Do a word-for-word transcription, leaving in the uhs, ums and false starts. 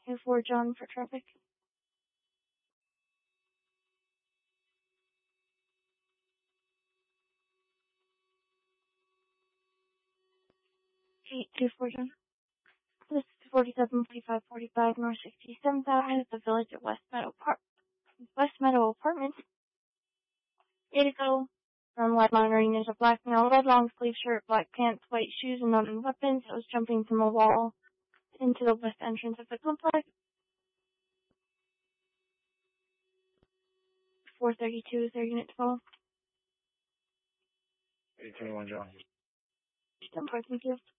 two four John for traffic. eight two four John. This is forty-seven forty-five forty-five North sixty-seventh Avenue at the Village at West Meadow Park. West Meadow Apartments. Eight ago. From live monitoring, there's a black male, red long sleeve shirt, black pants, white shoes, and no weapons. It was jumping from a wall into the west entrance of the complex. four thirty-two is their unit twelve. eight twenty-one John. Ten four, thank you.